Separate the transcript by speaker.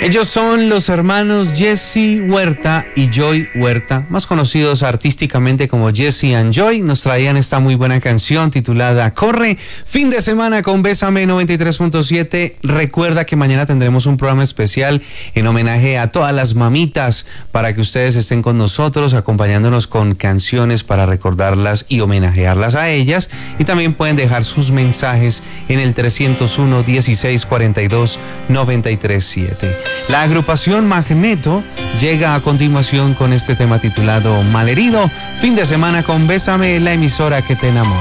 Speaker 1: Ellos son los hermanos Jesse Huerta y Joy Huerta, más conocidos artísticamente como Jesse and Joy. Nos traían esta muy buena canción titulada Corre. Fin de semana con Bésame 93.7. Recuerda que mañana tendremos un programa especial en homenaje a todas las mamitas para que ustedes estén con nosotros acompañándonos con canciones para recordarlas y homenajearlas a ellas. Y también pueden dejar sus mensajes en el 301 16 42 937. La agrupación Magneto llega a continuación con este tema titulado Malherido. Fin de semana con Bésame, la emisora que te enamora.